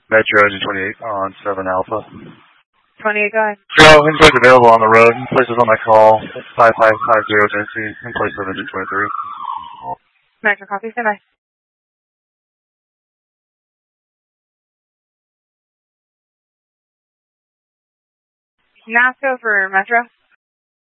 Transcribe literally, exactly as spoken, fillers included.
Metro engine twenty-eight on seven Alpha. twenty-eight, go ahead. Joe, engine's available on the road. Places on my call. five five five zero Genesee in place of engine twenty-three. Metro, copy, stand by. NASCO for Metro.